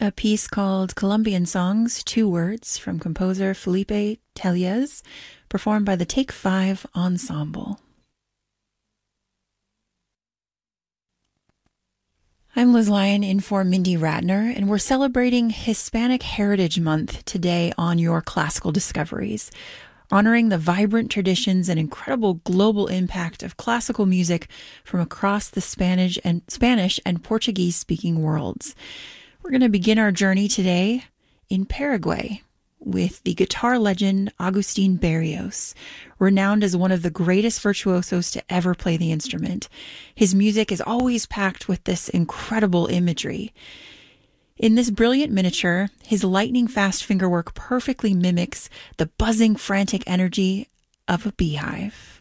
a piece called Colombian Songs, Two Words, from composer Felipe Tellez, performed by the Take Five Ensemble. I'm Liz Lyon in for Mindy Ratner, and we're celebrating Hispanic Heritage Month today on Your Classical Discoveries, honoring the vibrant traditions and incredible global impact of classical music from across the Spanish and Portuguese-speaking worlds. We're going to begin our journey today in Paraguay with the guitar legend Agustin Berrios, renowned as one of the greatest virtuosos to ever play the instrument. His music is always packed with this incredible imagery. In this brilliant miniature, his lightning-fast fingerwork perfectly mimics the buzzing, frantic energy of a beehive.